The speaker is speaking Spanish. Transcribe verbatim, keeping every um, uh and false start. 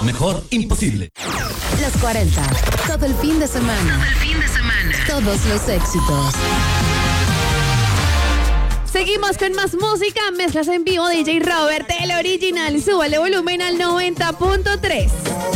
Mejor imposible. Los cuarenta. Todo el fin de semana. Todo el fin de semana. Todos los éxitos. Seguimos con más música, mezclas en vivo, D J Robert, el original. Súbale volumen al noventa punto tres.